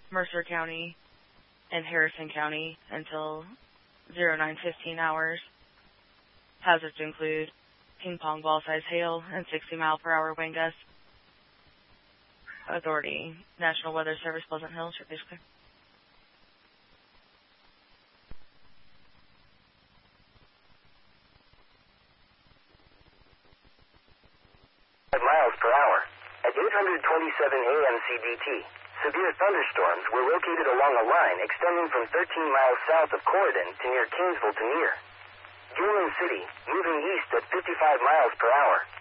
Mercer County, and Harrison County until 09:15 hours. Hazards include ping pong ball size hail and 60-mile-per-hour wind gusts. Authority, National Weather Service, Pleasant Hill, Ship Clear. 5 miles per hour. At 8:27 a.m. CDT, severe thunderstorms were located along a line extending from 13 miles south of Corydon to near Kingsville to Near. Gilman City, moving east at 55 miles per hour.